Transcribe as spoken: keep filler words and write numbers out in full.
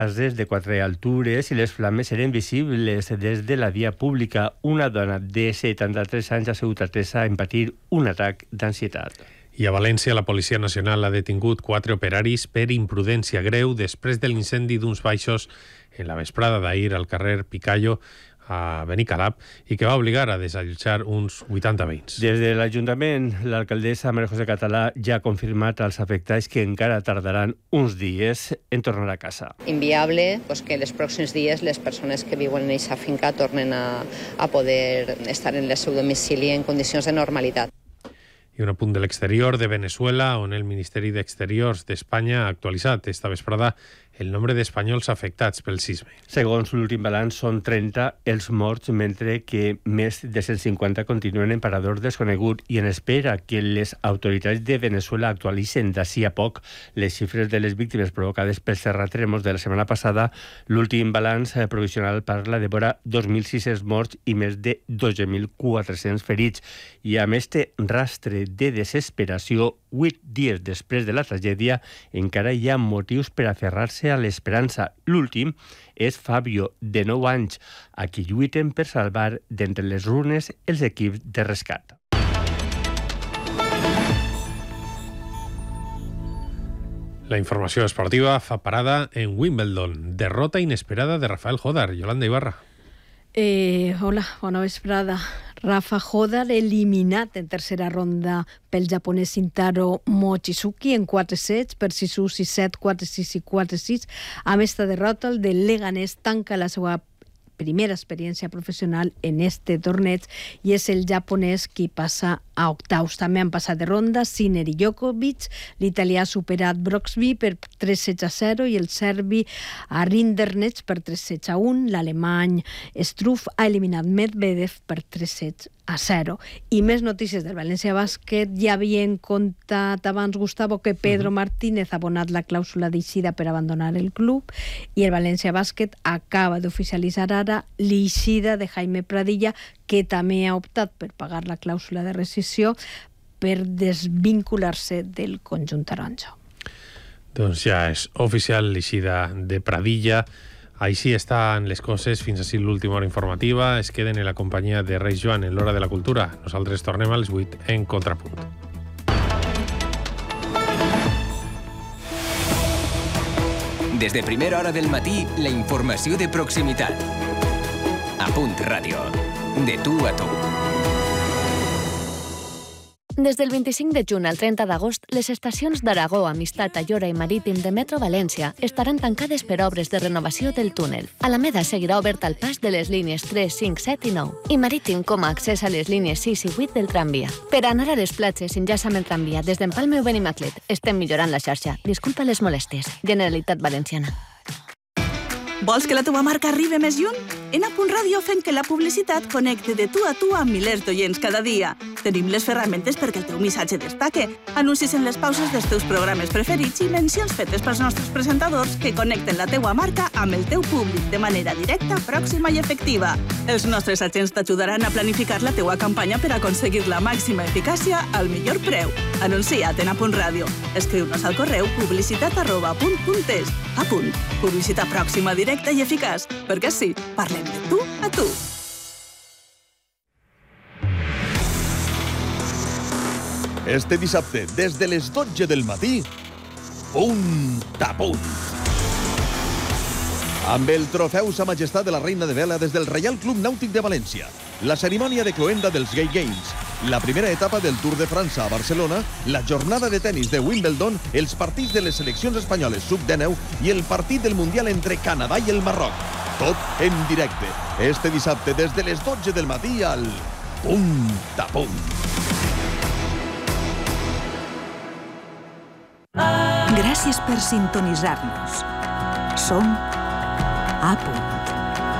cases de quatre altures i les flames eren visibles des de la via pública. Una dona de setanta-tres anys ha sigut atesa en patir un atac d'ansietat. I a València la Policia Nacional ha detingut quatre operaris per imprudència greu després de l'incendi d'uns baixos en la vesprada d'ahir al carrer Picallo a Benicalap i que va obligar a desallotjar uns vuitanta veïns. Des de l'Ajuntament, l'alcaldessa María José Català ja ha confirmat als afectats que encara tardaran uns dies en tornar a casa. Inviable pues, que els pròxims dies les persones que viuen en aquesta finca tornen a, a poder estar en el seu domicili en condicions de normalitat. I un apunt de l'exterior de Venezuela, on el Ministeri d'Exteriors d'Espanya ha actualitzat esta vesprada el nombre d'espanyols afectats pel sisme. Segons l'últim balanç, són trenta els morts, mentre que més de cent cinquanta continuen en parador desconegut i en espera que les autoritats de Venezuela actualitzen d'ací a poc les xifres de les víctimes provocades pels terratrèmols de la setmana passada. L'últim balanç provisional parla de vora dos mil sis-cents morts i més de dotze mil quatre-cents ferits. I amb este rastre de desesperació, vuit dies després de la tragèdia, encara hi ha motius per aferrar-se a l'esperança. L'últim és Fabio, de nou anys, a qui lluiten per salvar d'entre les runes els equips de rescat. La informació esportiva fa parada en Wimbledon. Derrota inesperada de Rafael Jodar. Yolanda Ibarra. Eh, hola, bona vesprada. Rafa Jodar eliminat en tercera ronda pel japonès Shintaro Mochizuki en quatre sets per sis u, sis set, quatre sis i quatre sis. Amb esta derrota, el de Leganés tanca la seva primera experiència professional en este torneig i és el japonès qui passa a octaus. També han passat de ronda Sinner i Djokovic, l'italià ha superat Broxby per tres sets a zero i el serbi a Rinderknecht per tres sets a un. L'alemany Struff ha eliminat Medvedev per tres sets a zero. I més notícies del València Bàsquet. Ja havien contat abans, Gustavo, que Pedro Martínez ha abonat la clàusula d'eixida per abandonar el club i el València Bàsquet acaba d'oficialitzar ara l'eixida de Jaime Pradilla, que també ha optat per pagar la clàusula de rescissió per desvincular-se del conjunt taronja. Doncs ja és oficial l'eixida de Pradilla. Així estan les coses, fins així l'última hora informativa. Es queden en la companyia de Reis Joan en l'Hora de la Cultura. Nosaltres tornem a les vuit en Contrapunt. Des de primera hora del matí, la informació de proximitat. A Punt Ràdio. De tu a tu. Des del vint-i-cinc de juny al trenta d'agost, les estacions d'Aragó, Amistat, Ayora i Marítim de Metro València estaran tancades per obres de renovació del túnel. Alameda seguirà obert al pas de les línies tres, cinc, set i nou i Marítim com a accés a les línies sis i vuit del tramvia. Per anar a les platges, enllaça amb el tramvia des d'Empalme o Benimaclet. Estem millorant la xarxa. Disculpa les molèsties. Generalitat Valenciana. Vols que la teva marca arribi més lluny? En A Punt Ràdio fem que la publicitat connecte de tu a tu amb milers d'oients cada dia. Tenim les ferramentes perquè el teu missatge destaque, anuncis en les pauses dels teus programes preferits i mencions fetes pels nostres presentadors que connecten la teua marca amb el teu públic de manera directa, pròxima i efectiva. Els nostres agents t'ajudaran a planificar la teua campanya per aconseguir la màxima eficàcia al millor preu. Anuncia't en A Punt Ràdio. Escriu-nos al correu publicitat arroba punt punt es. A Punt. Publicitat pròxima, directa i eficaç. Perquè sí, parlem de tu a tu. Este dissabte, des de les dotze del matí, Punt a Punt. Amb el trofeu Sa Majestat de la Reina de Vela des del Reial Club Nàutic de València, la cerimònia de cloenda dels Gay Games, la primera etapa del Tour de França a Barcelona, la jornada de tenis de Wimbledon, els partits de les seleccions espanyoles sub dinou i el partit del Mundial entre Canadà i el Marroc. Tot en directe. Este dissabte des de les dotze del matí al Punt a Punt. Gràcies per sintonitzar-nos. Som A Punt.